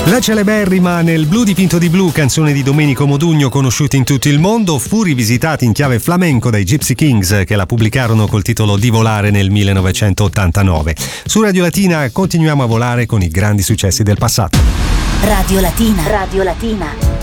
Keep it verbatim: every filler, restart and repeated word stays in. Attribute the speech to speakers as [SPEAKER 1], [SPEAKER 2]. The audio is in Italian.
[SPEAKER 1] La celeberrima Nel blu dipinto di blu, canzone di Domenico Modugno, conosciuta in tutto il mondo, fu rivisitata in chiave flamenco dai Gypsy Kings, che la pubblicarono col titolo Di volare nel millenovecentottantanove. Su Radio Latina continuiamo a volare con i grandi successi del passato.
[SPEAKER 2] Radio Latina. Radio Latina.